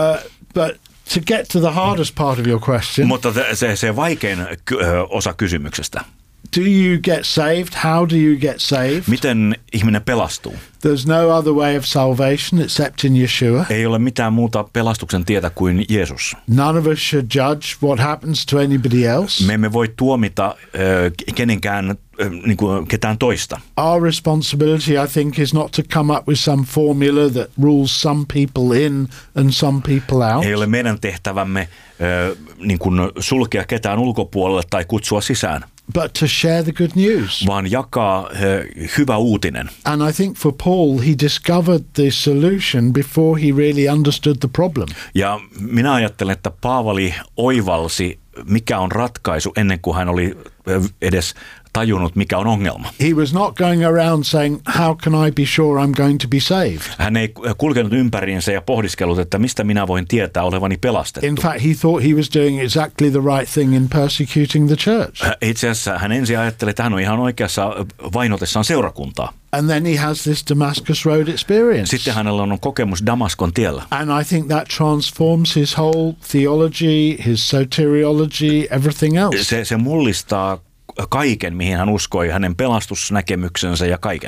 But to get to the hardest part of your question, Mutta se vaikein osa kysymyksestä. do you get saved? How do you get saved? Miten ihminen pelastuu? There's no other way of salvation except in Yeshua. Ei ole mitään muuta pelastuksen tietä kuin Jeesus. None of us should judge what happens to anybody else. Me emme voi tuomita kenenkään niin kuin ketään toista. Our responsibility, I think, is not to come up with some formula that rules some people in and some people out. Ei ole meidän tehtävämme niin kuin sulkea ketään ulkopuolelle tai kutsua sisään, but to share the good news. vaan jakaa hyvä uutinen. And I think for Paul, he discovered the solution before he really understood the problem. Ja minä ajattelen, että Paavali oivalsi, mikä on ratkaisu ennen kuin hän oli edes tajunnut, mikä on ongelma. He was not going around saying, how can I be sure I'm going to be saved? Hän ei kulkenut ympäriinsä ja pohdiskellut, että mistä minä voin tietää olevani pelastettu. In fact, he thought he was doing exactly the right thing in persecuting the church. Itse asiassa hän ensin ajatteli, että hän on ihan oikeassa vainotessaan seurakuntaa. And then he has this Damascus Road experience. Sitten hänellä on kokemus Damaskon tiellä. And I think that transforms his whole theology, his soteriology, everything else. Se mullistaa kaiken, mihin hän uskoi, hänen pelastusnäkemyksensä ja kaiken.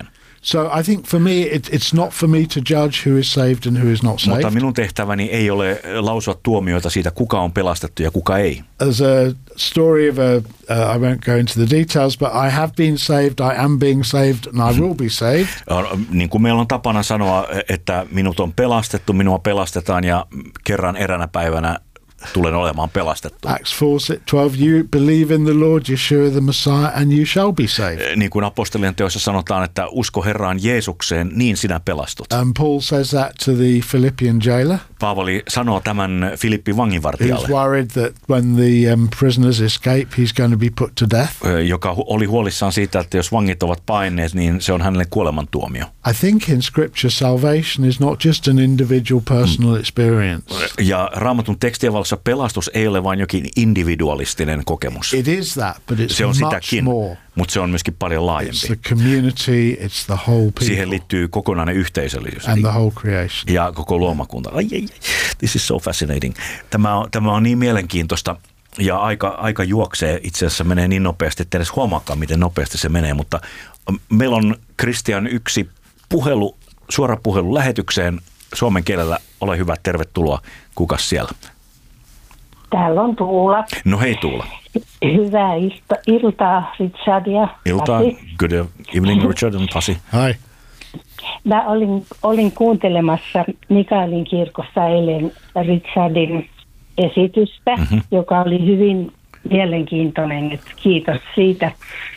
So I think for me, it's not for me to judge who is saved and who is not saved. Mutta minun tehtäväni ei ole lausua tuomioita siitä, kuka on pelastettu ja kuka ei. There's a story of I won't go into the details, but I have been saved, I am being saved, and I will be saved. Niin kuin meillä on tapana sanoa, että minut on pelastettu, minua pelastetaan ja kerran eränä päivänä tulen olemaan pelastettu. Acts 4:12, you believe in the Lord Yeshua the Messiah and you shall be saved. Niin kuin apostolien teoissa sanotaan, että usko Herraan Jeesukseen, niin sinä pelastut. And Paul says that to the Philippian jailer. Paavali sanoo tämän Filippi vanginvartijalle, Who's worried that when the prisoners escape, he's going to be put to death. joka oli huolissaan siitä, että jos vangit ovat paenneet, niin se on hänelle kuolemantuomio. I think in Scripture salvation is not just an individual personal experience. Ja Raamatun tekstien valossa pelastus ei ole vain jokin individualistinen kokemus. It is that, but it's Se on much sitäkin, more. mutta se on myöskin paljon It's laajempi. the community, it's the whole Siihen people liittyy kokonainen yhteisöllisyys and the whole creation. ja koko luomakunta. Ai. This is so fascinating. Tämä on niin mielenkiintoista ja aika juoksee, itse asiassa menee niin nopeasti, että edes huomaakaan, miten nopeasti se menee, mutta meillä on Kristian yksi suora puhelu lähetykseen suomen kielellä. Ole hyvä, tervetuloa. Kukas siellä? Täällä on Tuula. No hei Tuula. Hyvää iltaa, Richard ja Iltaa. Pasi. Good evening, Richard and Pasi. Hi. Mä olin kuuntelemassa Mikaelin kirkossa eilen Richardin esitystä, joka oli hyvin mielenkiintoinen. Että kiitos siitä.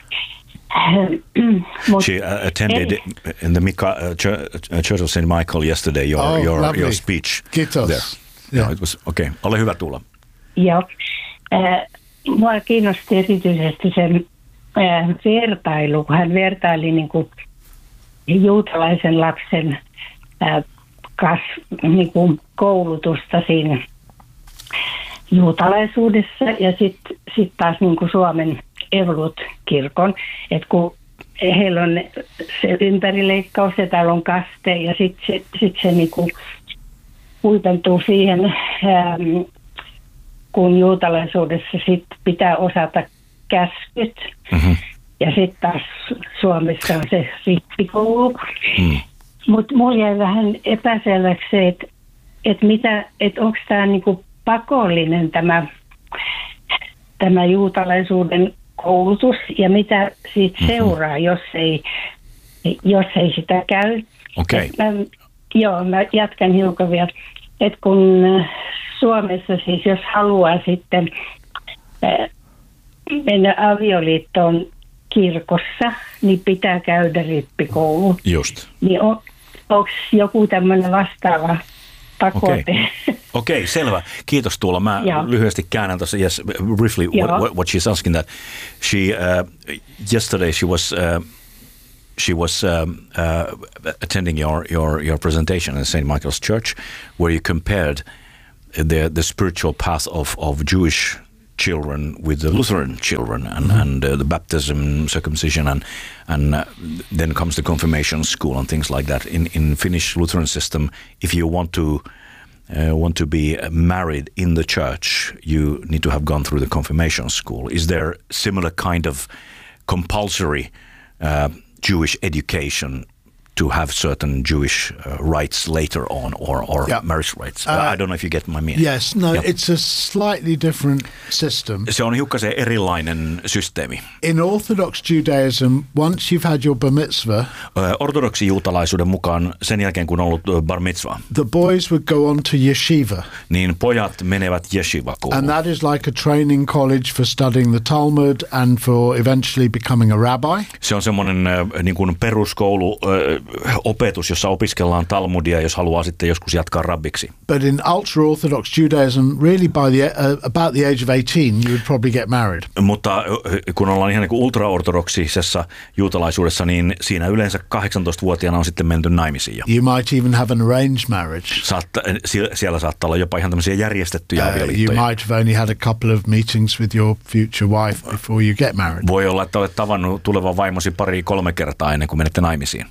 She attended in the Church of St. Michael yesterday your speech. Kiitos. There. Yeah. It was, okay. Ole hyvä Tuula. Joo. Mua kiinnosti erityisesti sen vertailu, kun hän vertaili niin kuin juutalaisen lapsen niin kuin koulutusta siinä juutalaisuudessa ja sitten taas niin kuin Suomen Evolut-kirkon, että kun heillä on se ympärileikkaus ja täällä on kaste ja sitten se niin kuin huipentuu siihen, kun juutalaisuudessa sit pitää osata käskyt. Ja sitten taas Suomessa on se rippikoulu. Mutta mulla jäi vähän epäselväksi se, että onko tämä niinku pakollinen tämä juutalaisuuden koulutus ja mitä siitä seuraa, jos ei sitä käy. Okei. Mä jatkan hiukan vielä. Että kun Suomessa siis, jos haluaa sitten mennä avioliittoon kirkossa, niin pitää käydä rippikoulu. Just. Niin onko joku tämmöinen vastaava pakote? Okei, selvä. Kiitos Tuula. Mä lyhyesti käännän tuossa. Yes, briefly what she's asking that. She yesterday she was attending your presentation in St. Michael's Church, where you compared the spiritual path of Jewish children with the Lutheran children, and the baptism, circumcision, and then comes the confirmation school and things like that. In Finnish Lutheran system, if you want to be married in the church, you need to have gone through the confirmation school. Is there similar kind of compulsory Jewish education to have certain Jewish rights later on, or marriage rights? I don't know if you get my meaning. Yes, no, it's a slightly different system. Se on hiukkasen erilainen systeemi. In Orthodox Judaism, once you've had your bar mitzvah, ortodoksi juutalaisuuden mukaan sen jälkeen kun on ollut bar mitzvah, the boys would go on to yeshiva. Niin pojat menevät yeshiva-kouluun. And that is like a training college for studying the Talmud and for eventually becoming a rabbi. Se on semmoinen niin kuin peruskoulu opetus, jossa opiskellaan Talmudia, jos haluaa sitten joskus jatkaa rabbiksi. But in ultra-Orthodox Judaism, really by about the age of 18, you would probably get married. Mutta kun ollaan ihan niin kuin ultra-ortodoksisessa juutalaisuudessa, niin siinä yleensä 18-vuotiaana on sitten menty naimisiin jo. You might even have an arranged marriage. Siellä saattaa olla jopa ihan tämmöisiä järjestettyjä avioliittoja. You might have only had a couple of meetings with your future wife before you get married. Voi olla, että olet tavannut tulevan vaimosi 2-3 kertaa ennen kuin menette naimisiin.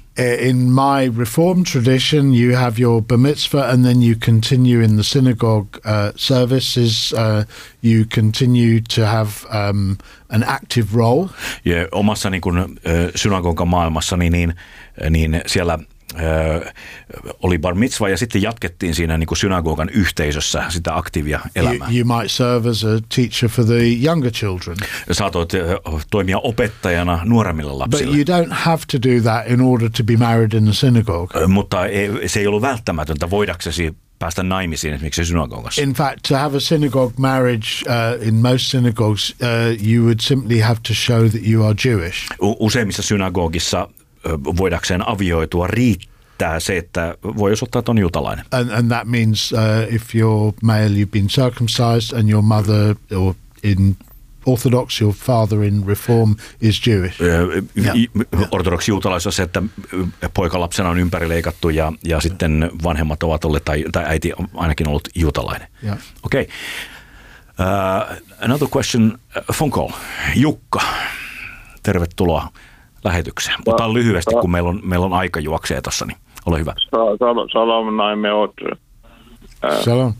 in my Reformed tradition, you have your bar mitzvah and then you continue in the synagogue services. You continue to have an active role. Ja omassa niin kuin synagogan maailmassani niin siellä oli bar mitzva ja sitten jatkettiin siinä niin kuin synagogan yhteisössä sitä aktiivia elämää. You might serve as a teacher for the younger children. Saatoit toimia opettajana nuoremmille lapsille. But you don't have to do that in order to be married in the synagogue. Mutta se ei ollut välttämätöntä voidaksesi päästä naimisiin esimerkiksi synagogassa. In fact, to have a synagogue marriage in most synagogues, you would simply have to show that you are Jewish. Useimmissa synagogissa voidakseen avioitua riittää se, että voi osoittaa, että on juutalainen. And that means if you're male, you've been circumcised, and your mother, or in Orthodox, your father in Reform is Jewish. Ortodoksi juutalaisuus on se, että poikalapsena on ympärileikattu ja sitten vanhemmat ovat olleet, tai äiti on ainakin ollut juutalainen. Yeah. Okay. Another question, phone call. Jukka, tervetuloa lähetykseen. Otan lyhyesti, kun meillä on aika juoksee tuossa, niin ole hyvä. Salam näin me oot. Salam.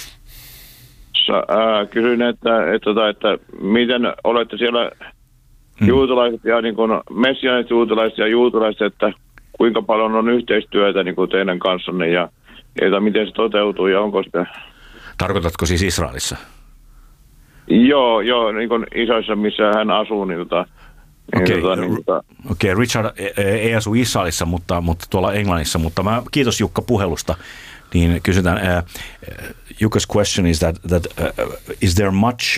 Kysyn, että miten olette siellä juutalaiset ja niin kuin messiaaniset juutalaiset ja juutalaiset, että kuinka paljon on yhteistyötä niin kuin teidän kanssanne ja miten se toteutuu ja onko sitä? Tarkoitatko siis Israelissa? Joo, niin kuin Israelissa, missä hän asuu, niin Okei, Richard ei asu Israelissa, mutta tuolla Englannissa, mutta kiitos Jukka puhelusta. Niin kysytään, Jukka's question is that is there much,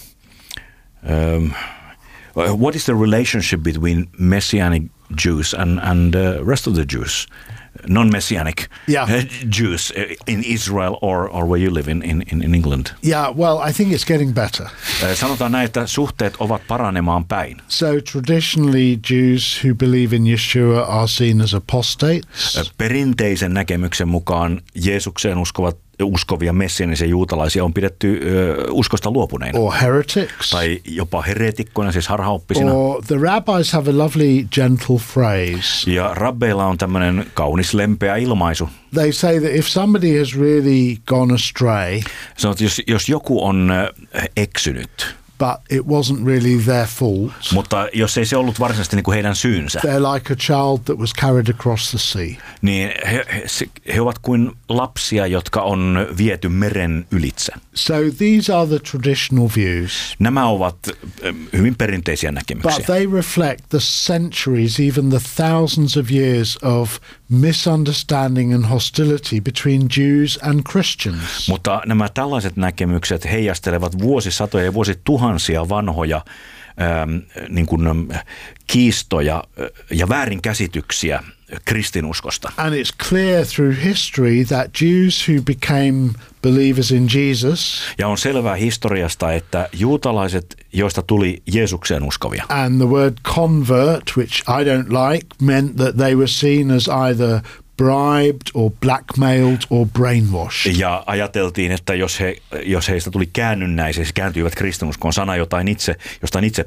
what is the relationship between Messianic Jews and rest of the Jews? Non-Messianic Jews in Israel or where you live in England? Yeah, well, I think it's getting better. Sanotaan näin, että suhteet ovat paranemaan päin. So traditionally Jews who believe in Yeshua are seen as apostates. Perinteisen näkemyksen mukaan Jeesukseen uskovia messianisia juutalaisia on pidetty uskosta luopuneina. Or heretics. Tai jopa heretikkoina, siis harhaoppisina. Or the rabbis have a lovely gentle phrase. Ja rabbeilla on tämmöinen kaunis lempeä ilmaisu. They say that if somebody has really gone astray, sanot, jos joku on eksynyt, but it wasn't really their fault. Mutta jos ei se ollut varsinaisesti niin kuin heidän syynsä. They're like a child that was carried across the sea. Niin he ovat kuin lapsia, jotka on viety meren ylitse. So these are the traditional views. Nämä ovat hyvin perinteisiä näkemyksiä. But they reflect the centuries, even the thousands of years of misunderstanding and hostility between Jews and Christians. Mutta nämä tällaiset näkemykset heijastelevat vuosisatoja ja vuosituhansia vanhoja niin kuin kiistoja ja väärinkäsityksiä kristinuskosta. And it's clear through history that Jews who became believers in Jesus, ja on selvää historiasta, että juutalaiset, joista tuli Jeesukseen uskovia. And the word convert, which I don't like, meant that they were seen as either bribed or blackmailed or brainwashed. Ja ajateltiin, että jos heistä tuli käännynnäisiä, kääntyivät kristinuskoon, sana jostain itse